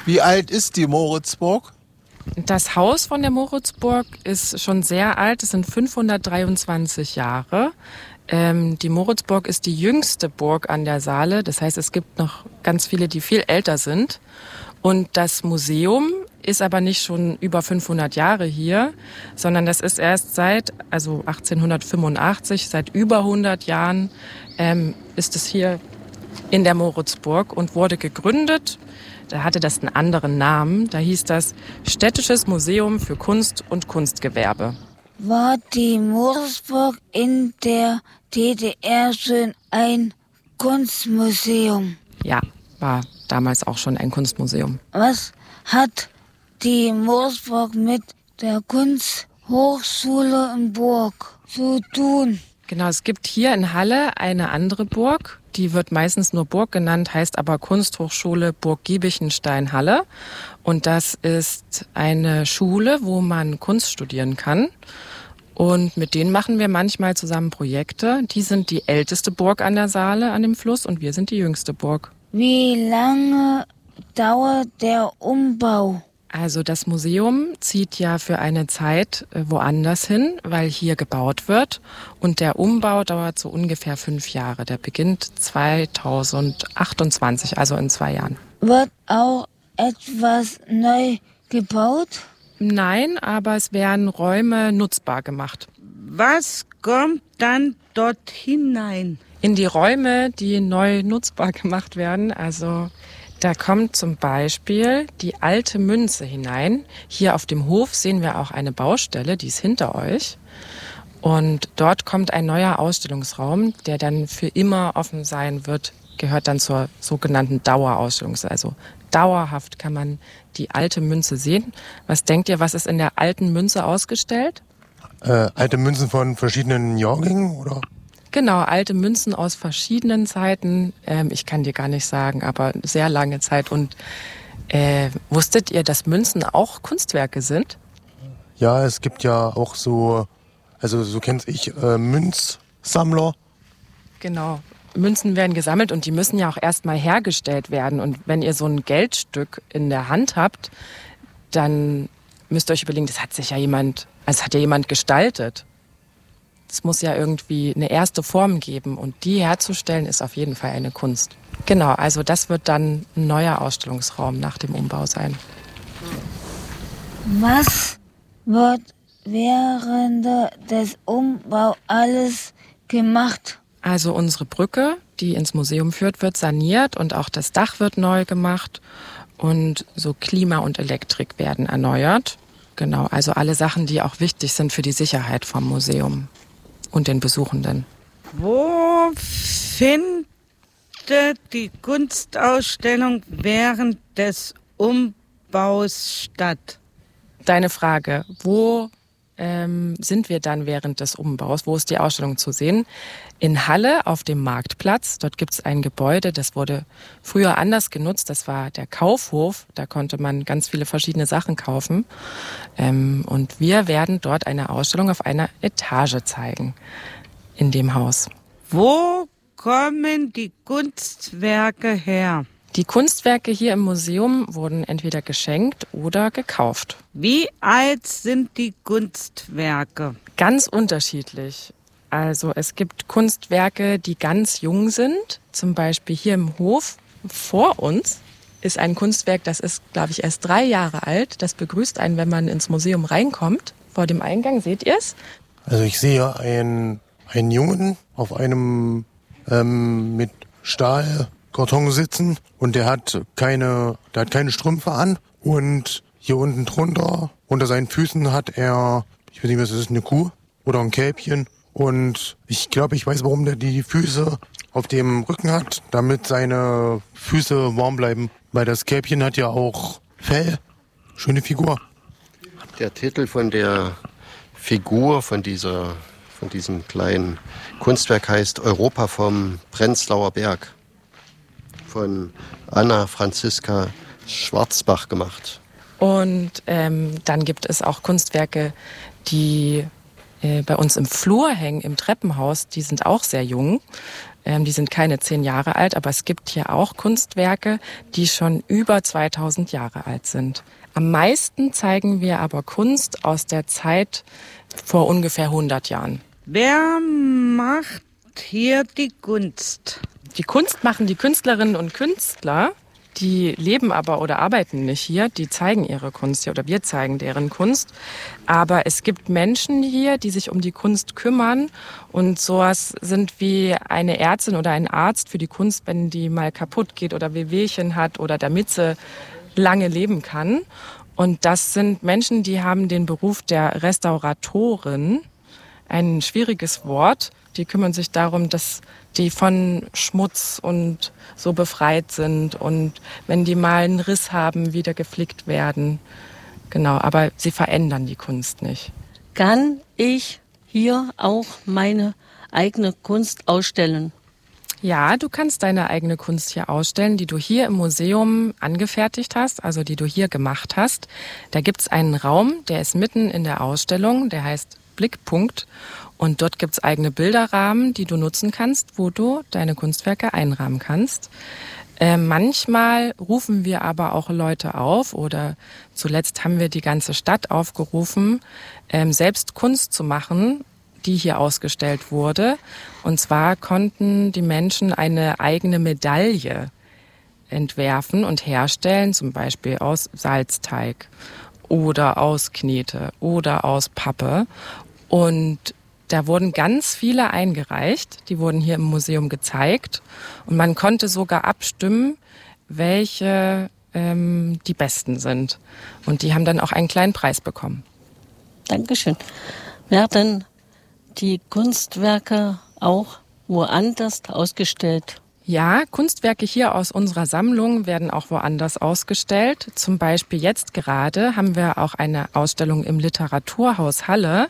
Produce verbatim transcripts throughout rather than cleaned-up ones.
Wie alt ist die Moritzburg? Das Haus von der Moritzburg ist schon sehr alt. Es sind fünfhundertdreiundzwanzig Jahre. Ähm, die Moritzburg ist die jüngste Burg an der Saale. Das heißt, es gibt noch ganz viele, die viel älter sind. Und das Museum ist aber nicht schon über fünfhundert Jahre hier, sondern das ist erst seit, also achtzehnhundertfünfundachtzig, seit über hundert Jahren ähm, ist es hier in der Moritzburg und wurde gegründet. Da hatte das einen anderen Namen. Da hieß das Städtisches Museum für Kunst und Kunstgewerbe. War die Moritzburg in der D D R schon ein Kunstmuseum? Ja, war damals auch schon ein Kunstmuseum. Was hat die Moritzburg mit der Kunsthochschule in Burg zu tun? Genau, es gibt hier in Halle eine andere Burg. Die wird meistens nur Burg genannt, heißt aber Kunsthochschule Burg Giebichenstein-Halle. Und das ist eine Schule, wo man Kunst studieren kann. Und mit denen machen wir manchmal zusammen Projekte. Die sind die älteste Burg an der Saale, an dem Fluss, und wir sind die jüngste Burg. Wie lange dauert der Umbau? Also das Museum zieht ja für eine Zeit woanders hin, weil hier gebaut wird. Und der Umbau dauert so ungefähr fünf Jahre. Der beginnt zweitausendachtundzwanzig, also in zwei Jahren. Wird auch etwas neu gebaut? Nein, aber es werden Räume nutzbar gemacht. Was kommt dann dort hinein? In die Räume, die neu nutzbar gemacht werden, also da kommt zum Beispiel die alte Münze hinein. Hier auf dem Hof sehen wir auch eine Baustelle, die ist hinter euch. Und dort kommt ein neuer Ausstellungsraum, der dann für immer offen sein wird, gehört dann zur sogenannten Dauerausstellung. Also dauerhaft kann man die alte Münze sehen. Was denkt ihr, was ist in der alten Münze ausgestellt? Äh, alte Münzen von verschiedenen Jahrgängen, oder? Genau, alte Münzen aus verschiedenen Zeiten. Ähm, ich kann dir gar nicht sagen, aber sehr lange Zeit. Und äh, wusstet ihr, dass Münzen auch Kunstwerke sind? Ja, es gibt ja auch so, also so kenne ich, äh, Münzsammler. Genau. Münzen werden gesammelt und die müssen ja auch erstmal hergestellt werden. Und wenn ihr so ein Geldstück in der Hand habt, dann müsst ihr euch überlegen, das hat sich ja jemand, also hat ja jemand gestaltet. Es muss ja irgendwie eine erste Form geben und die herzustellen ist auf jeden Fall eine Kunst. Genau, also das wird dann ein neuer Ausstellungsraum nach dem Umbau sein. Was wird während des Umbaus alles gemacht? Also unsere Brücke, die ins Museum führt, wird saniert und auch das Dach wird neu gemacht und so Klima und Elektrik werden erneuert. Genau, also alle Sachen, die auch wichtig sind für die Sicherheit vom Museum und den Besuchenden. Wo findet die Kunstausstellung während des Umbaus statt? Deine Frage, wo ähm, sind wir dann während des Umbaus? Wo ist die Ausstellung zu sehen? In Halle auf dem Marktplatz. Dort gibt es ein Gebäude, das wurde früher anders genutzt. Das war der Kaufhof. Da konnte man ganz viele verschiedene Sachen kaufen. Ähm, und wir werden dort eine Ausstellung auf einer Etage zeigen in dem Haus. Wo kommen die Kunstwerke her? Die Kunstwerke hier im Museum wurden entweder geschenkt oder gekauft. Wie alt sind die Kunstwerke? Ganz unterschiedlich. Also es gibt Kunstwerke, die ganz jung sind. Zum Beispiel hier im Hof vor uns ist ein Kunstwerk, das ist, glaube ich, erst drei Jahre alt. Das begrüßt einen, wenn man ins Museum reinkommt. Vor dem Eingang, seht ihr es? Also ich sehe einen, einen Jungen auf einem ähm, mit Stahlkarton sitzen und der hat keine, der hat keine Strümpfe an und hier unten drunter, unter seinen Füßen hat er, ich weiß nicht, was das ist, eine Kuh oder ein Kälbchen. Und ich glaube, ich weiß, warum der die Füße auf dem Rücken hat, damit seine Füße warm bleiben. Weil das Kälbchen hat ja auch Fell. Schöne Figur. Der Titel von der Figur, von dieser, von diesem kleinen Kunstwerk heißt Europa vom Prenzlauer Berg. Von Anna Franziska Schwarzbach gemacht. Und ähm, dann gibt es auch Kunstwerke, die äh, bei uns im Flur hängen, im Treppenhaus, die sind auch sehr jung. Ähm, die sind keine zehn Jahre alt, aber es gibt hier auch Kunstwerke, die schon über zweitausend Jahre alt sind. Am meisten zeigen wir aber Kunst aus der Zeit vor ungefähr hundert Jahren. Wer macht hier die Kunst? Die Kunst machen die Künstlerinnen und Künstler, die leben aber oder arbeiten nicht hier, die zeigen ihre Kunst hier oder wir zeigen deren Kunst. Aber es gibt Menschen hier, die sich um die Kunst kümmern und sowas sind wie eine Ärztin oder ein Arzt für die Kunst, wenn die mal kaputt geht oder Wehwehchen hat oder damit sie lange leben kann. Und das sind Menschen, die haben den Beruf der Restauratorin, ein schwieriges Wort. Die kümmern sich darum, dass die von Schmutz und so befreit sind und wenn die mal einen Riss haben, wieder geflickt werden. Genau, aber sie verändern die Kunst nicht. Kann ich hier auch meine eigene Kunst ausstellen? Ja, du kannst deine eigene Kunst hier ausstellen, die du hier im Museum angefertigt hast, also die du hier gemacht hast. Da gibt's einen Raum, der ist mitten in der Ausstellung, der heißt Blickpunkt. Und dort gibt's eigene Bilderrahmen, die du nutzen kannst, wo du deine Kunstwerke einrahmen kannst. Äh, manchmal rufen wir aber auch Leute auf oder zuletzt haben wir die ganze Stadt aufgerufen, ähm, selbst Kunst zu machen, die hier ausgestellt wurde. Und zwar konnten die Menschen eine eigene Medaille entwerfen und herstellen, zum Beispiel aus Salzteig oder aus Knete oder aus Pappe. Und da wurden ganz viele eingereicht, die wurden hier im Museum gezeigt und man konnte sogar abstimmen, welche ähm, die besten sind. Und die haben dann auch einen kleinen Preis bekommen. Dankeschön. Werden die Kunstwerke auch woanders ausgestellt? Ja, Kunstwerke hier aus unserer Sammlung werden auch woanders ausgestellt. Zum Beispiel jetzt gerade haben wir auch eine Ausstellung im Literaturhaus Halle.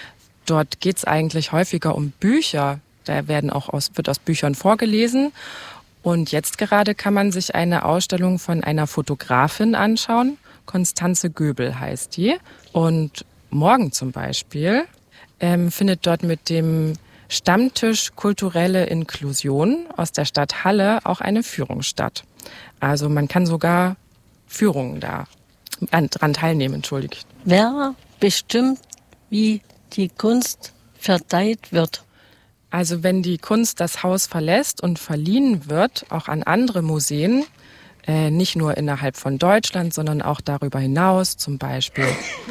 Dort geht's eigentlich häufiger um Bücher. Da werden auch aus, wird aus Büchern vorgelesen. Und jetzt gerade kann man sich eine Ausstellung von einer Fotografin anschauen. Konstanze Göbel heißt die. Und morgen zum Beispiel ähm, findet dort mit dem Stammtisch Kulturelle Inklusion aus der Stadt Halle auch eine Führung statt. Also man kann sogar Führungen da dran teilnehmen, entschuldigt. Wer bestimmt, wie die Kunst verteilt wird? Also wenn die Kunst das Haus verlässt und verliehen wird, auch an andere Museen, äh, nicht nur innerhalb von Deutschland, sondern auch darüber hinaus, zum Beispiel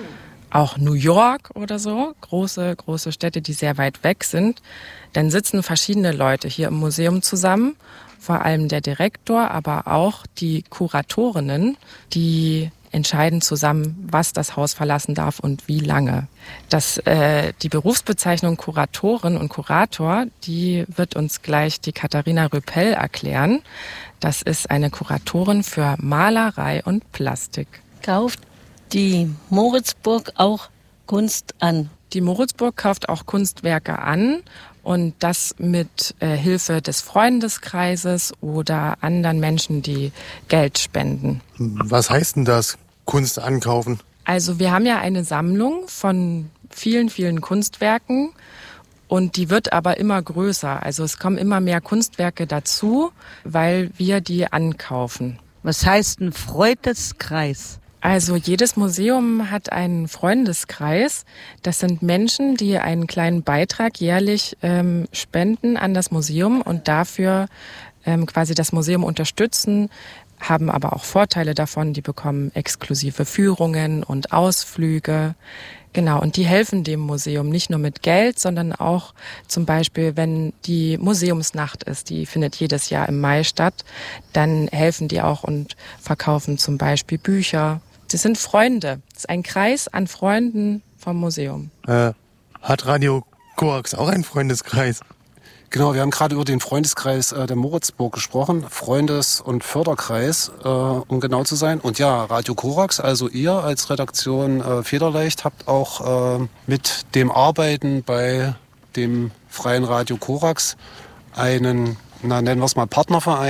auch New York oder so, große, große Städte, die sehr weit weg sind, dann sitzen verschiedene Leute hier im Museum zusammen, vor allem der Direktor, aber auch die Kuratorinnen, die entscheiden zusammen, was das Haus verlassen darf und wie lange. Das, äh, die Berufsbezeichnung Kuratorin und Kurator, die wird uns gleich die Katharina Röpel erklären. Das ist eine Kuratorin für Malerei und Plastik. Kauft die Moritzburg auch Kunst an? Die Moritzburg kauft auch Kunstwerke an und das mit äh, Hilfe des Freundeskreises oder anderen Menschen, die Geld spenden. Was heißt denn das, Kunst ankaufen? Also wir haben ja eine Sammlung von vielen, vielen Kunstwerken und die wird aber immer größer. Also es kommen immer mehr Kunstwerke dazu, weil wir die ankaufen. Was heißt ein Freundeskreis? Also jedes Museum hat einen Freundeskreis. Das sind Menschen, die einen kleinen Beitrag jährlich ähm, spenden an das Museum und dafür ähm, quasi das Museum unterstützen, haben aber auch Vorteile davon. Die bekommen exklusive Führungen und Ausflüge. Genau, und die helfen dem Museum nicht nur mit Geld, sondern auch zum Beispiel, wenn die Museumsnacht ist, die findet jedes Jahr im Mai statt, dann helfen die auch und verkaufen zum Beispiel Bücher. Das sind Freunde. Das ist ein Kreis an Freunden vom Museum. Äh, hat Radio Korax auch einen Freundeskreis? Genau, wir haben gerade über den Freundeskreis äh, der Moritzburg gesprochen. Freundes- und Förderkreis, äh, um genau zu sein. Und ja, Radio Korax, also ihr als Redaktion äh, Federleicht, habt auch äh, mit dem Arbeiten bei dem Freien Radio Korax einen, na nennen wir es mal Partnerverein,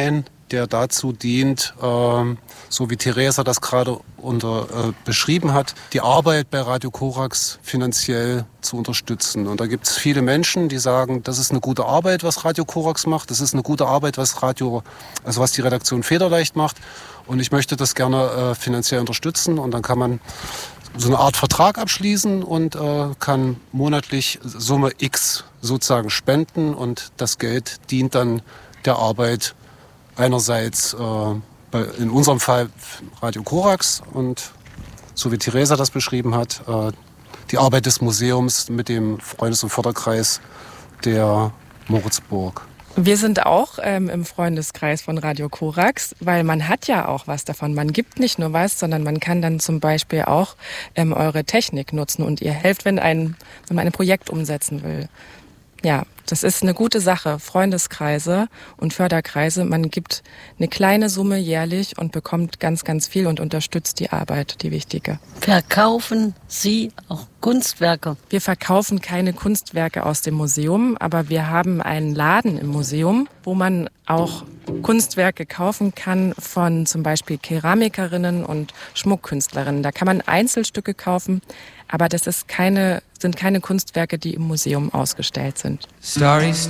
der dazu dient, äh, so wie Theresa das gerade unter, äh, beschrieben hat, die Arbeit bei Radio Korax finanziell zu unterstützen. Und da gibt es viele Menschen, die sagen, das ist eine gute Arbeit, was Radio Korax macht, das ist eine gute Arbeit, was Radio, also was die Redaktion Federleicht macht. Und ich möchte das gerne äh, finanziell unterstützen. Und dann kann man so eine Art Vertrag abschließen und äh, kann monatlich Summe X sozusagen spenden. Und das Geld dient dann der Arbeit einerseits äh, bei, in unserem Fall Radio Korax und so wie Theresa das beschrieben hat, äh, die Arbeit des Museums mit dem Freundes- und Förderkreis der Moritzburg. Wir sind auch ähm, im Freundeskreis von Radio Korax, weil man hat ja auch was davon. Man gibt nicht nur was, sondern man kann dann zum Beispiel auch ähm, eure Technik nutzen und ihr helft, wenn, ein, wenn man ein Projekt umsetzen will. Ja, das ist eine gute Sache. Freundeskreise und Förderkreise, man gibt eine kleine Summe jährlich und bekommt ganz, ganz viel und unterstützt die Arbeit, die wichtige. Verkaufen Sie auch Kunstwerke? Wir verkaufen keine Kunstwerke aus dem Museum, aber wir haben einen Laden im Museum, wo man auch Kunstwerke kaufen kann von zum Beispiel Keramikerinnen und Schmuckkünstlerinnen. Da kann man Einzelstücke kaufen, aber das ist keine, sind keine Kunstwerke, die im Museum ausgestellt sind. Stories